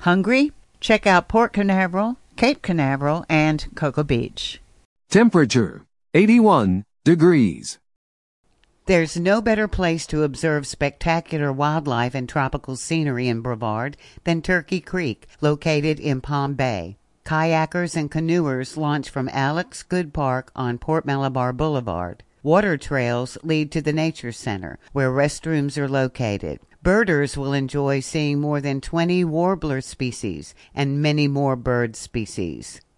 Hungry? Check out Port Canaveral, Cape Canaveral, and Cocoa Beach. Temperature, 81 degrees. There's no better place to observe spectacular wildlife and tropical scenery in Brevard than Turkey Creek, located in Palm Bay. Kayakers and canoers launch from Alex Good Park on Port Malabar Boulevard. Water trails lead to the Nature Center, where restrooms are located. Birders will enjoy seeing more than 20 warbler species and many more bird species.